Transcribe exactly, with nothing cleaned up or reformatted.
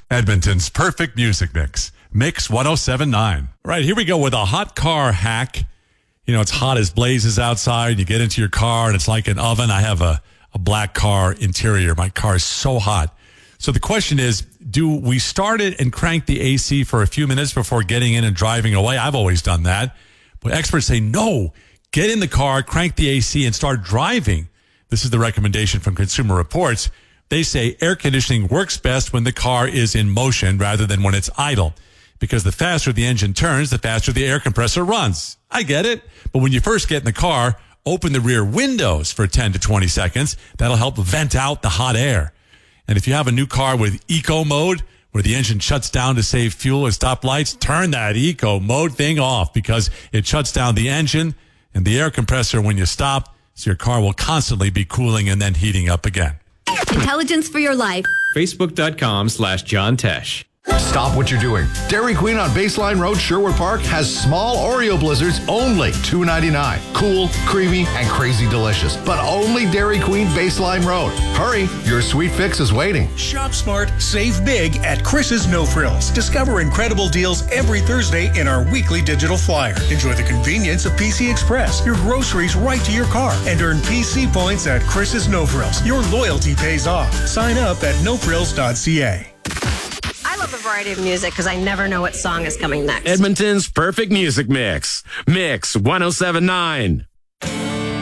Edmonton's perfect music mix. Mix ten seventy-nine. All right, here we go with a hot car hack. You know, it's hot as blazes outside. You get into your car and it's like an oven. I have a, a black car interior. My car is so hot. So the question is, do we start it and crank the A C for a few minutes before getting in and driving away? I've always done that. But experts say, no, get in the car, crank the A C, and start driving. This is the recommendation from Consumer Reports. They say air conditioning works best when the car is in motion rather than when it's idle, because the faster the engine turns, the faster the air compressor runs. I get it. But when you first get in the car, open the rear windows for ten to twenty seconds. That'll help vent out the hot air. And if you have a new car with eco mode, where the engine shuts down to save fuel or stop lights, turn that eco mode thing off, because it shuts down the engine and the air compressor when you stop, so your car will constantly be cooling and then heating up again. Intelligence for your life. Facebook.com slash John Tesh. Stop what you're doing. Dairy Queen on Baseline Road, Sherwood Park has small Oreo blizzards, only two ninety-nine. Cool, creamy, and crazy delicious. But only Dairy Queen, Baseline Road. Hurry, your sweet fix is waiting. Shop smart, save big at Chris's No Frills. Discover incredible deals every Thursday in our weekly digital flyer. Enjoy the convenience of P C Express. Your groceries right to your car. And earn P C points at Chris's No Frills. Your loyalty pays off. Sign up at no frills dot c a. I love a variety of music because I never know what song is coming next. Edmonton's perfect music mix. Mix ten seventy-nine.